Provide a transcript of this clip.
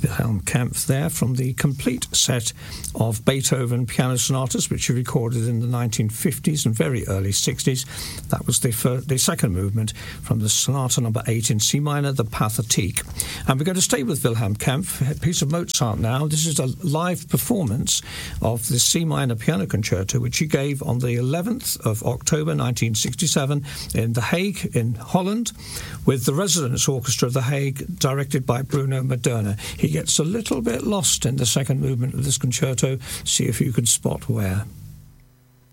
Wilhelm Kempff there from the complete set of Beethoven piano sonatas, which he recorded in the 1950s and very early 60s. That was the second movement from the Sonata number 8 in C minor, the Pathetique. And we're going to stay with Wilhelm Kempff, a piece of Mozart now. This is a live performance of the C minor piano concerto, which he gave on the 11th of October 1967 in The Hague in Holland, with the Residence Orchestra of The Hague, directed by Bruno Maderna. He gets a little bit lost in the second movement of this concerto. See if you can spot where.